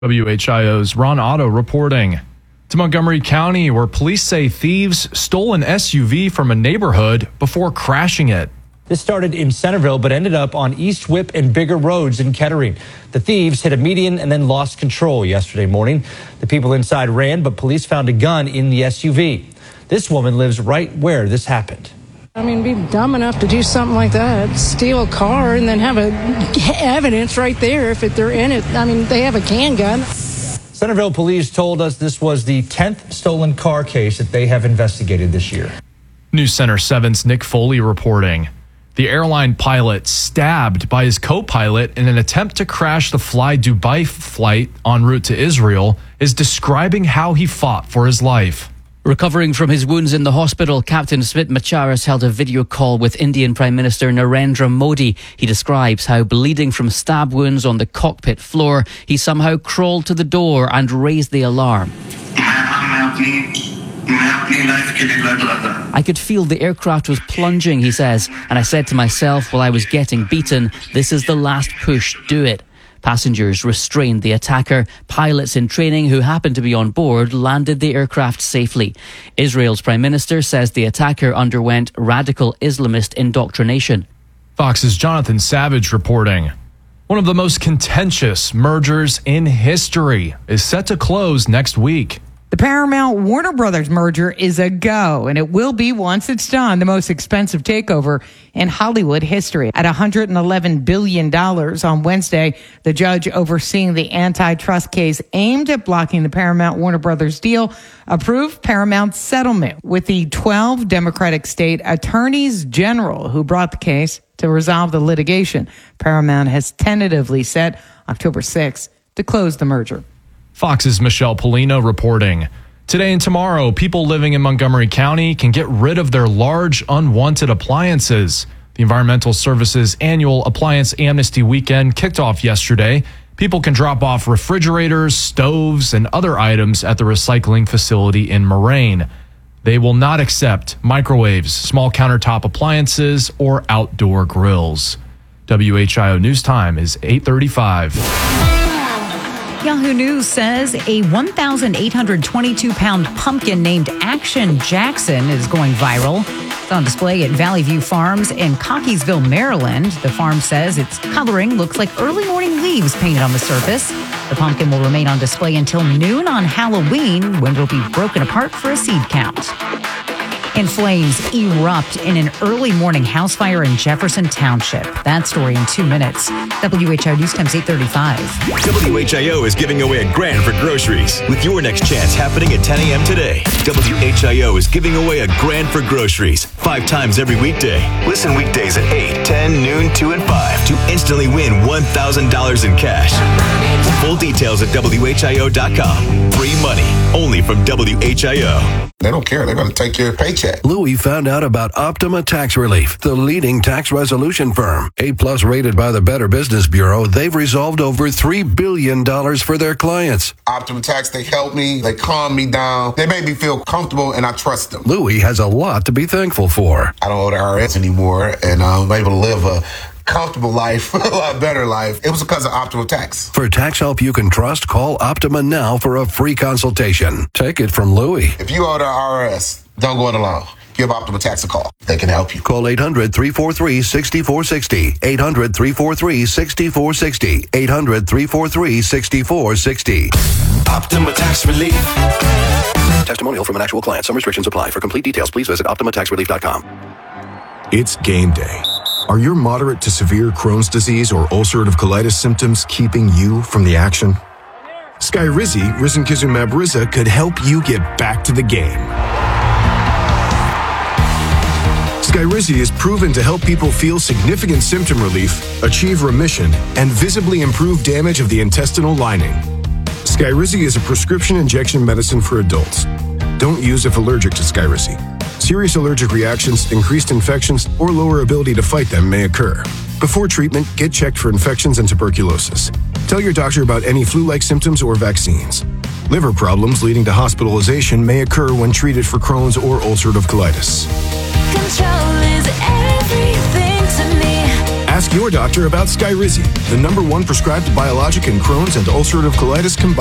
WHIO's Ron Otto reporting. To Montgomery County, where police say thieves stole an SUV from a neighborhood before crashing it. This started in Centerville, but ended up on East Whip and Bigger Roads in Kettering. The thieves hit a median and then lost control yesterday morning. The people inside ran, but police found a gun in the SUV. This woman lives right where this happened. I mean, be dumb enough to do something like that, steal a car and then have evidence right there if they're in it. I mean, they have a gun. Centerville police told us this was the 10th stolen car case that they have investigated this year. News Center 7's Nick Foley reporting. The airline pilot stabbed by his co-pilot in an attempt to crash the Fly Dubai flight en route to Israel is describing how he fought for his life. Recovering from his wounds in the hospital, Captain Smit Macharas held a video call with Indian Prime Minister Narendra Modi. He describes how, bleeding from stab wounds on the cockpit floor, he somehow crawled to the door and raised the alarm. I could feel the aircraft was plunging, he says, and I said to myself while I was getting beaten, this is the last push, do it. Passengers restrained the attacker. Pilots in training who happened to be on board landed the aircraft safely. Israel's Prime Minister says the attacker underwent radical Islamist indoctrination. Fox's Jonathan Savage reporting. One of the most contentious mergers in history is set to close next week. The Paramount-Warner Brothers merger is a go, and it will be, once it's done, the most expensive takeover in Hollywood history. At $111 billion on Wednesday, the judge overseeing the antitrust case aimed at blocking the Paramount-Warner Brothers deal approved Paramount's settlement with the 12 Democratic state attorneys general who brought the case to resolve the litigation. Paramount has tentatively set October 6th to close the merger. Fox's Michelle Polino reporting. Today and tomorrow, people living in Montgomery County can get rid of their large, unwanted appliances. The Environmental Services Annual Appliance Amnesty Weekend kicked off yesterday. People can drop off refrigerators, stoves, and other items at the recycling facility in Moraine. They will not accept microwaves, small countertop appliances, or outdoor grills. WHIO News Time is 8:35. Yahoo News says a 1,822-pound pumpkin named Action Jackson is going viral. It's on display at Valley View Farms in Cockeysville, Maryland. The farm says its coloring looks like early morning leaves painted on the surface. The pumpkin will remain on display until noon on Halloween, when it'll be broken apart for a seed count. And flames erupt in an early morning house fire in Jefferson Township. That story in 2 minutes. WHIO News Time's 8:35. WHIO is giving away $1,000 for groceries with your next chance happening at 10 a.m. today. WHIO is giving away $1,000 for groceries 5 times every weekday. Listen weekdays at 8, 10, noon, 2, and 5 to instantly win $1,000 in cash. Full details at WHIO.com. Free money only from WHIO. They don't care. They're going to take your paycheck. Louis found out about Optima Tax Relief, the leading tax resolution firm. A+ rated by the Better Business Bureau, they've resolved over $3 billion for their clients. Optima Tax, they help me. They calm me down. They make me feel comfortable, and I trust them. Louis has a lot to be thankful for. I don't owe the IRS anymore, and I'm able to live a comfortable life, a lot better life. It was because of Optima Tax. For tax help you can trust, call Optima now for a free consultation. Take it from Louis. If you owe the IRS, don't go it alone. Give Optima Tax a call. They can help you. Call 800-343-6460. 800-343-6460. 800-343-6460. Optima Tax Relief. Testimonial from an actual client. Some restrictions apply. For complete details, please visit OptimaTaxRelief.com. It's game day. Are your moderate to severe Crohn's disease or ulcerative colitis symptoms keeping you from the action? Skyrizi, risankizumab Riza, could help you get back to the game. Skyrizi is proven to help people feel significant symptom relief, achieve remission, and visibly improve damage of the intestinal lining. Skyrizi is a prescription injection medicine for adults. Don't use if allergic to Skyrizi. Serious allergic reactions, increased infections, or lower ability to fight them may occur. Before treatment, get checked for infections and tuberculosis. Tell your doctor about any flu-like symptoms or vaccines. Liver problems leading to hospitalization may occur when treated for Crohn's or ulcerative colitis. Control is everything to me. Ask your doctor about Skyrizi, the #1 prescribed biologic in Crohn's and ulcerative colitis combined.